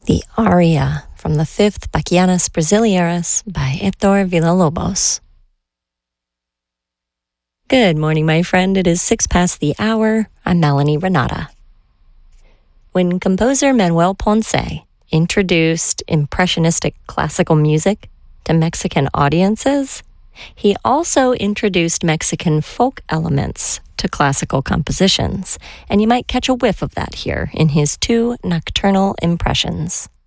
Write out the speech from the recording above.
the aria from the fifth Bachianas Brasileiras by Héctor Villa-Lobos. Good morning, my friend. It is 6 past the hour. I'm Melanie Renata. When composer Manuel Ponce introduced impressionistic classical music to Mexican audiences, he also introduced Mexican folk elements to classical compositions, and you might catch a whiff of that here in his two nocturnal impressions.